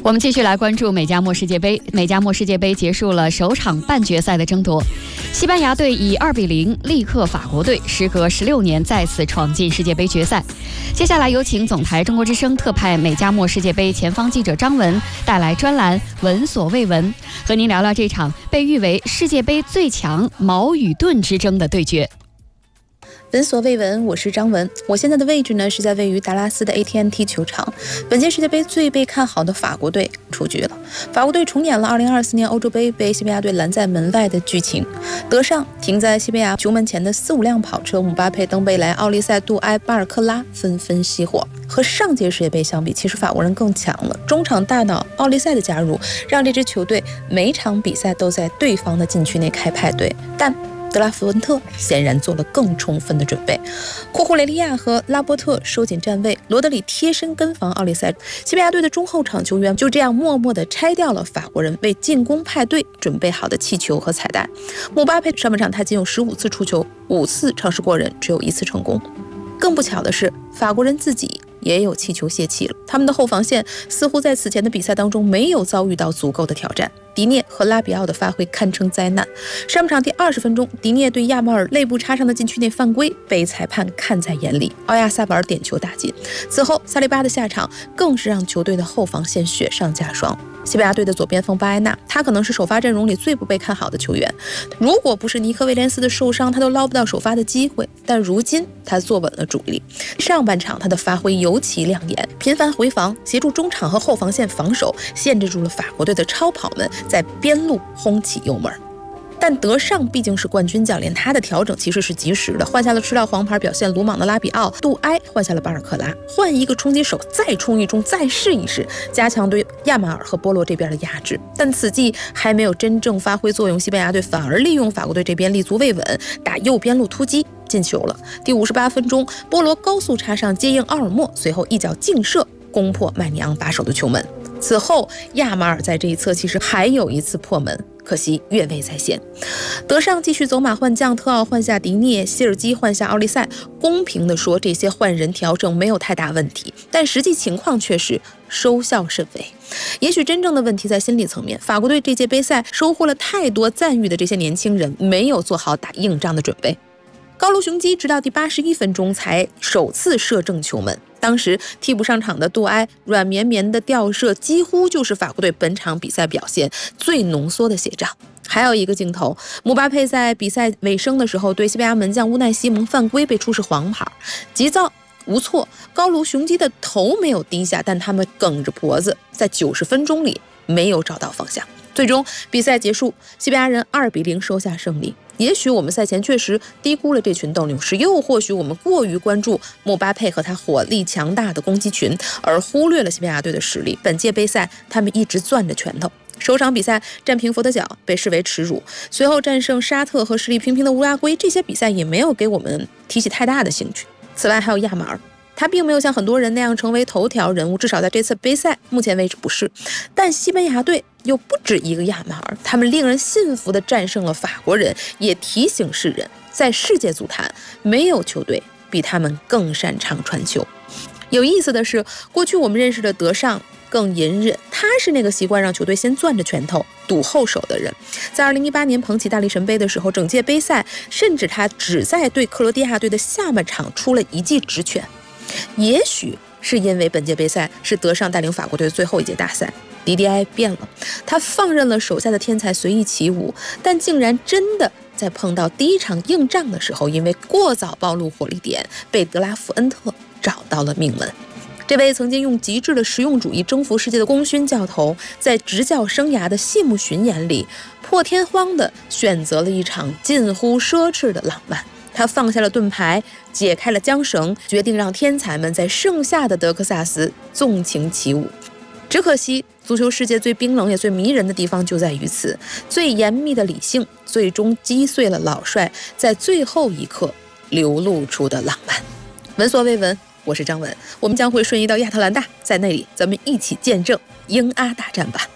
我们继续来关注美加墨世界杯。美加墨世界杯结束了首场半决赛的争夺，西班牙队以2-0力克法国队，时隔16年再次闯进世界杯决赛。接下来有请总台中国之声特派美加墨世界杯前方记者张文带来专栏闻所未闻，和您聊聊这场被誉为世界杯最强矛与盾之争的对决。 闻所未闻，我是张文。我现在的位置呢是在位于达拉斯的 AT&T 球场。本届世界杯最被看好的法国队出局了。法国队重演了2024年欧洲杯被西班牙队拦在门外的剧情。德尚停在西班牙球门前的4-5辆跑车，姆巴佩、登贝莱、奥利塞、杜埃、巴尔克拉纷纷熄火。和上届世界杯相比，其实法国人更强了。中场大脑奥利塞的加入，让这支球队每场比赛都在对方的禁区内开派对，但德拉福恩特显然做了更充分的准备，库库雷利亚和拉波特收紧站位，罗德里贴身跟防奥利塞。西班牙队的中后场球员就这样默默地拆掉了法国人为进攻派对准备好的气球和彩带。姆巴佩上半场他仅有15次出球，5次尝试过人，只有1次成功。更不巧的是，法国人自己也有气球泄气了，他们的后防线似乎在此前的比赛当中没有遭遇到足够的挑战。迪涅和拉比奥的发挥堪称灾难。上半场第20分钟，迪涅对亚马尔肋部插上的禁区内犯规被裁判看在眼里，奥亚萨瓦尔点球打进。此后萨利巴的下场更是让球队的后防线雪上加霜。西班牙队的左边锋巴埃纳，他可能是首发阵容里最不被看好的球员，如果不是尼克威廉斯的受伤，他都捞不到首发的机会。但如今他坐稳了主力，上半场他的发挥尤其亮眼，频繁回防，协助中场和后防线防守，限制住了法国队的超跑们在边路轰起油门。但德尚毕竟是冠军教练，他的调整其实是及时的，换下了吃到黄牌表现鲁莽的拉比奥，杜埃换下了巴尔克拉，换一个冲击手再冲一冲，再试一试，加强对亚马尔和波罗这边的压制。但此计还没有真正发挥作用，西班牙队反而利用法国队这边立足未稳，打右边路突击进球了。第58分钟，波罗高速插上接应奥尔莫，随后一脚劲射攻破麦尼昂把守的球门。此后亚马尔在这一侧其实还有一次破门，可惜越位在先。德尚继续走马换将，特奥换下迪涅，希尔基换下奥利塞。公平地说，这些换人调整没有太大问题，但实际情况却是收效甚微。也许真正的问题在心理层面，法国队这届杯赛收获了太多赞誉的这些年轻人没有做好打硬仗的准备。高卢雄鸡直到第81分钟才首次射正球门，当时替补上场的杜埃软绵绵的吊射几乎就是法国队本场比赛表现最浓缩的写照。还有一个镜头，姆巴佩在比赛尾声的时候对西班牙门将乌奈西蒙犯规被出示黄牌，急躁无措，高卢雄鸡的头没有低下，但他们梗着脖子在90分钟里没有找到方向。最终比赛结束，西班牙人2-0收下胜利。也许我们赛前确实低估了这群斗牛士，又或许我们过于关注姆巴佩和他火力强大的攻击群，而忽略了西班牙队的实力。本届杯赛他们一直攥着拳头，首场比赛战平佛得角被视为耻辱，随后战胜沙特和实力平平的乌拉圭，这些比赛也没有给我们提起太大的兴趣。此外还有亚马尔，他并没有像很多人那样成为头条人物，至少在这次杯赛目前为止不是。但西班牙队又不止一个亚马尔，他们令人信服地战胜了法国人，也提醒世人，在世界足坛没有球队比他们更擅长传球。有意思的是，过去我们认识的德尚更隐忍，他是那个习惯让球队先攥着拳头堵后手的人。在2018年捧起大力神杯的时候，整届杯赛甚至他只在对克罗地亚队的下半场出了一记直拳。也许是因为本届杯赛是德尚带领法国队最后一届大赛，迪迪埃变了，他放任了手下的天才随意起舞，但竟然真的在碰到第一场硬仗的时候，因为过早暴露火力点，被德拉福恩特找到了命门。这位曾经用极致的实用主义征服世界的功勋教头，在执教生涯的谢幕巡演里，破天荒地选择了一场近乎奢侈的浪漫。他放下了盾牌，解开了缰绳，决定让天才们在盛夏的德克萨斯纵情起舞。只可惜，足球世界最冰冷也最迷人的地方就在于此，最严密的理性最终击碎了老帅在最后一刻流露出的浪漫。闻所未闻，我是张文，我们将会瞬移到亚特兰大，在那里咱们一起见证英阿大战吧。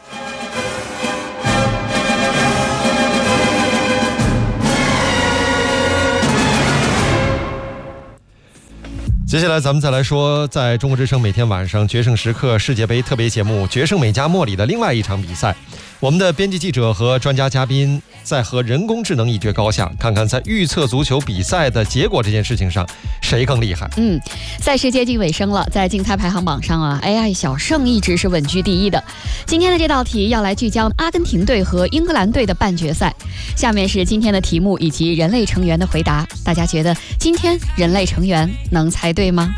接下来咱们再来说，在中国之声每天晚上决胜时刻世界杯特别节目《决胜美加墨》里的另外一场比赛，我们的编辑记者和专家嘉宾在和人工智能一决高下，看看在预测足球比赛的结果这件事情上谁更厉害。 赛事接近尾声了，在竞猜排行榜上啊 ，AI 小胜一直是稳居第一的。今天的这道题要来聚焦阿根廷队和英格兰队的半决赛。下面是今天的题目以及人类成员的回答，大家觉得今天人类成员能猜对吗？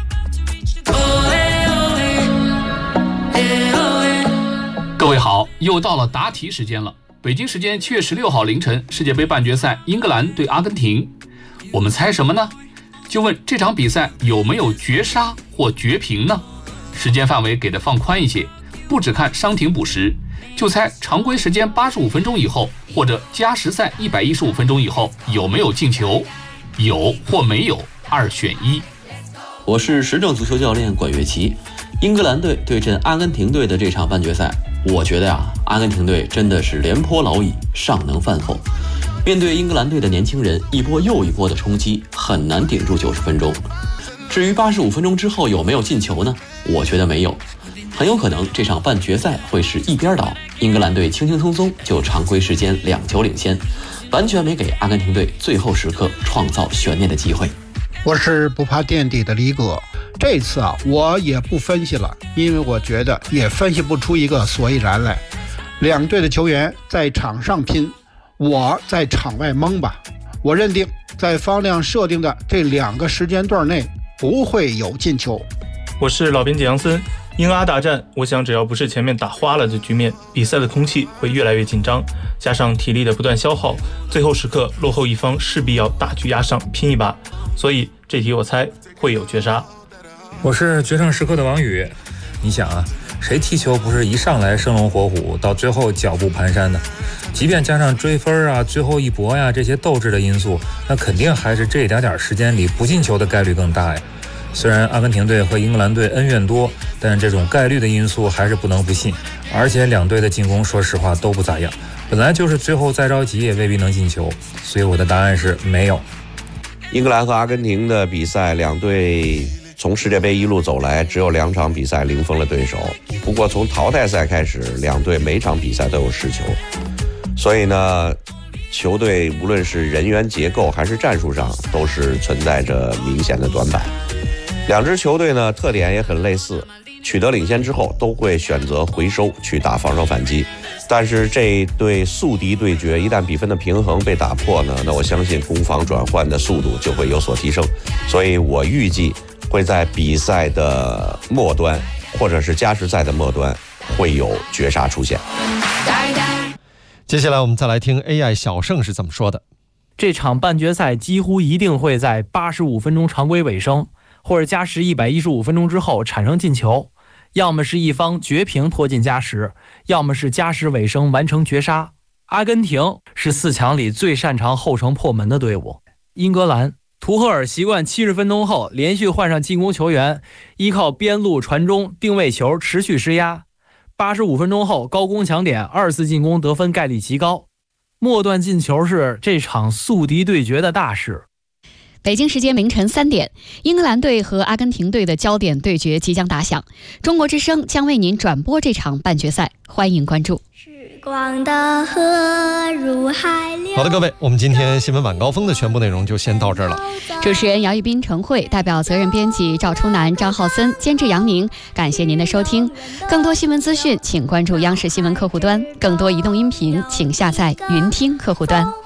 各位好，又到了答题时间了。北京时间7月16号凌晨，世界杯半决赛英格兰对阿根廷，我们猜什么呢？就问这场比赛有没有绝杀或绝平呢？时间范围给的放宽一些，不只看伤停补时，就猜常规时间85分钟以后或者加时赛115分钟以后有没有进球，有或没有，2选1。 我是时政足球教练管乐琪。英格兰队对阵阿根廷队的这场半决赛，我觉得阿根廷队真的是廉颇老矣，尚能饭后。面对英格兰队的年轻人一波又一波的冲击，很难顶住90分钟。至于85分钟之后有没有进球呢？我觉得没有，很有可能这场半决赛会是一边倒，英格兰队轻轻松松就常规时间2球领先，完全没给阿根廷队最后时刻创造悬念的机会。 我是不怕垫底的李哥，这次我也不分析了，因为我觉得也分析不出一个所以然来。两队的球员在场上拼，我在场外蒙吧。我认定在方亮设定的这2个时间段内不会有进球。 我是老编辑杨森。英阿大战，我想只要不是前面打花了的局面，比赛的空气会越来越紧张，加上体力的不断消耗，最后时刻落后一方势必要大局压上拼一把，所以这题我猜会有绝杀。 我是决胜时刻的王宇。你想谁踢球不是一上来生龙活虎，到最后脚步蹒跚的？即便加上追分最后一搏这些斗志的因素，那肯定还是这一点时间里不进球的概率更大呀。虽然阿根廷队和英格兰队恩怨多，但这种概率的因素还是不能不信。而且两队的进攻说实话都不咋样，本来就是最后再着急也未必能进球，所以我的答案是没有。 英格兰和阿根廷的比赛，两队从世界杯一路走来，只有2场比赛零封了对手。不过从淘汰赛开始，两队每场比赛都有10球，所以呢，球队无论是人员结构还是战术上，都是存在着明显的短板。两支球队呢，特点也很类似，取得领先之后都会选择回收去打防守反击。但是这一对宿敌对决，一旦比分的平衡被打破呢，那我相信攻防转换的速度就会有所提升。所以我预计会在比赛的末端，或者是加时赛的末端，会有绝杀出现。 接下来我们再来听 AI 小胜是怎么说的。 这场半决赛几乎一定会在85分钟常规尾声，或者加时115分钟之后产生进球，要么是一方绝平拖进加时，要么是加时尾声完成绝杀。阿根廷是4强里最擅长后程破门的队伍。英格兰，图赫尔习惯70分钟后连续换上进攻球员，依靠边路传中定位球持续施压，85分钟后高攻抢点，2次进攻得分概率极高。末段进球是这场宿敌对决的大事。 北京时间凌晨3点，英格兰队和阿根廷队的焦点对决即将打响。中国之声将为您转播这场半决赛，欢迎关注。 时光的河入海流。 好的，各位，我们今天新闻晚高峰的全部内容就先到这儿了。 主持人姚玉斌、陈慧，代表责任编辑赵初南、张浩森，监制杨宁。感谢您的收听。更多新闻资讯，请关注央视新闻客户端；更多移动音频，请下载云听客户端。